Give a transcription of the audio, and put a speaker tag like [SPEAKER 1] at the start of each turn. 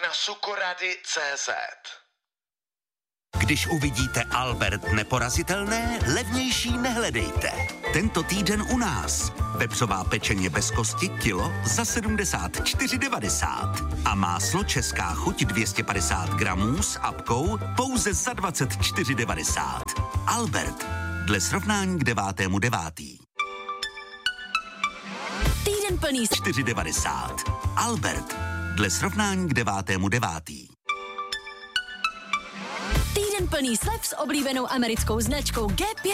[SPEAKER 1] na sukorady.cz.
[SPEAKER 2] Když uvidíte Albert neporazitelné, levnější nehledejte. Tento týden u nás. Vepřová pečeně bez kosti kilo za 74,90. A máslo Česká chuť 250 gramů s apkou pouze za 24,90. Albert. Dle srovnání k 9.9.
[SPEAKER 3] Týden plný
[SPEAKER 2] 4,90. Albert. Dle srovnání k 9.9.
[SPEAKER 3] Týden plný slev s oblíbenou americkou značkou G5